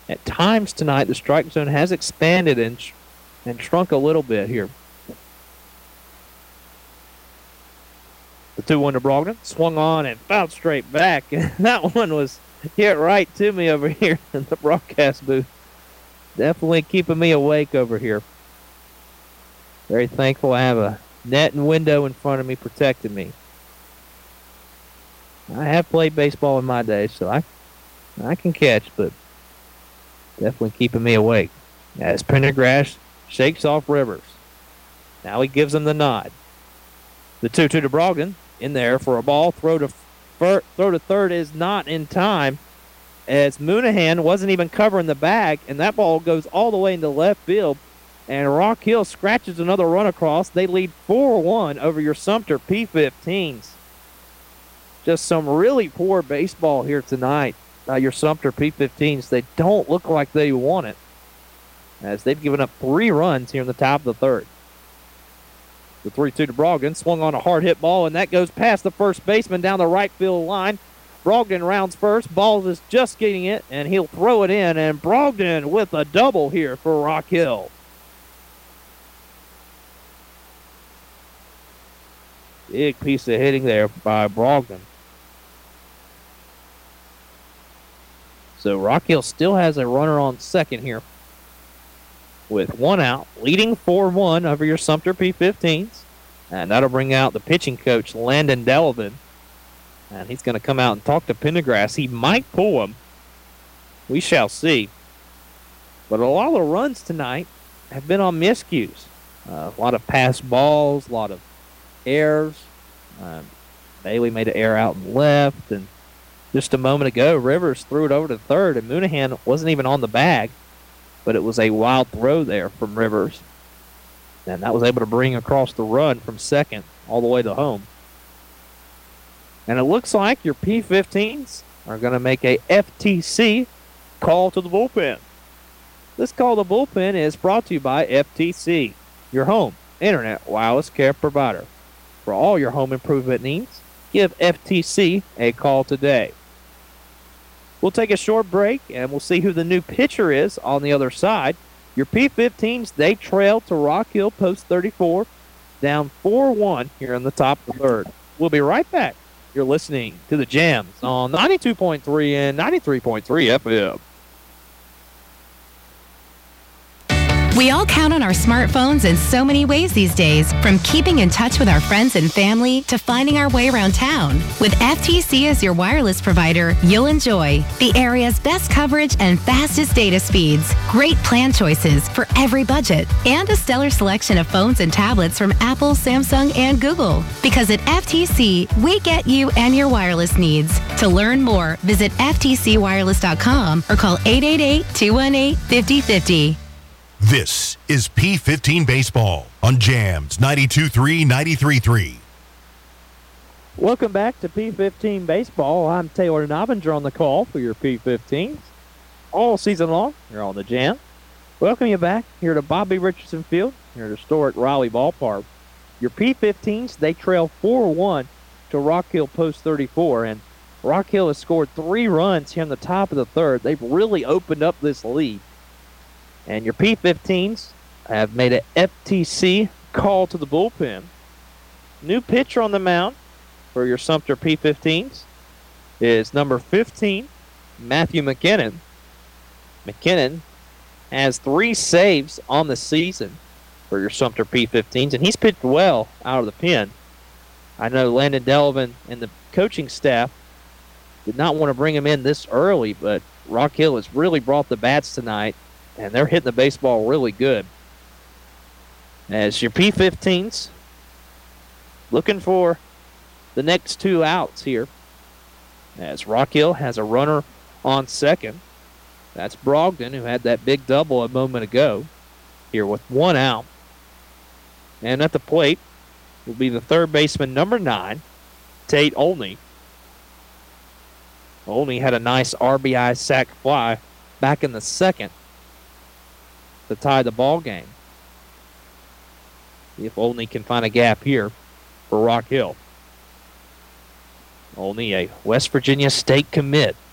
At times tonight, the strike zone has expanded and shrunk a little bit here. The 2-1 to Brogdon. Swung on and fouled straight back. And that one was hit right to me over here in the broadcast booth. Definitely keeping me awake over here. Very thankful I have a net and window in front of me protecting me. I have played baseball in my day, so I can catch, but definitely keeping me awake. As Pendergrass shakes off Rivers. Now he gives him the nod. The 2-2 to Brogdon. In there for a ball. Throw to third is not in time, as Moonaghan wasn't even covering the bag, and that ball goes all the way into left field, and Rock Hill scratches another run across. They lead 4-1 over your Sumter P-15s. Just some really poor baseball here tonight. Your Sumter P-15s, they don't look like they want it, as they've given up 3 runs here in the top of the third. The 3-2 to Brogdon, swung on a hard hit ball, and that goes past the first baseman down the right field line. Brogdon rounds first. Ball is just getting it, and he'll throw it in, and Brogdon with a double here for Rock Hill. Big piece of hitting there by Brogdon. So Rock Hill still has a runner on second here with 1 out, leading 4-1 over your Sumter P-15s. And that'll bring out the pitching coach, Landon Delavan. And he's going to come out and talk to Pendergrass. He might pull him. We shall see. But a lot of the runs tonight have been on miscues. A lot of pass balls, a lot of errors. Bailey made an error out and left. And just a moment ago, Rivers threw it over to third, and Moonaghan wasn't even on the bag. But it was a wild throw there from Rivers. And that was able to bring across the run from second all the way to home. And it looks like your P-15s are going to make a FTC call to the bullpen. This call to the bullpen is brought to you by FTC, your home internet wireless care provider. For all your home improvement needs, give FTC a call today. We'll take a short break, and we'll see who the new pitcher is on the other side. Your P-15s, they trail to Rock Hill Post 34, down 4-1 here in the top of the third. We'll be right back. You're listening to the Jams on 92.3 and 93.3 FM. We all count on our smartphones in so many ways these days, from keeping in touch with our friends and family to finding our way around town. With FTC as your wireless provider, you'll enjoy the area's best coverage and fastest data speeds, great plan choices for every budget, and a stellar selection of phones and tablets from Apple, Samsung, and Google. Because at FTC, we get you and your wireless needs. To learn more, visit ftcwireless.com or call 888-218-5050. This is P15 Baseball on Jams 92.3, 93.3. Welcome back to P15 Baseball. I'm Taylor Nobinger on the call for your P15s. All season long, you're on the Jam. Welcome you back here to Bobby Richardson Field, here at historic Riley Ballpark. Your P15s, they trail 4-1 to Rock Hill Post 34, and Rock Hill has scored 3 runs here in the top of the third. They've really opened up this lead. And your P-15s have made an FTC call to the bullpen. New pitcher on the mound for your Sumter P-15s is number 15, Matthew McKinnon. McKinnon has 3 saves on the season for your Sumter P-15s, and he's pitched well out of the pen. I know Landon Delavan and the coaching staff did not want to bring him in this early, but Rock Hill has really brought the bats tonight, and they're hitting the baseball really good. As your P-15s looking for the next 2 outs here, as Rock Hill has a runner on second. That's Brogdon, who had that big double a moment ago, here with 1 out. And at the plate will be the third baseman, number 9, Tate Olney. Olney had a nice RBI sac fly back in the second to tie the ball game. See if Olney can find a gap here for Rock Hill. Olney, a West Virginia State commit.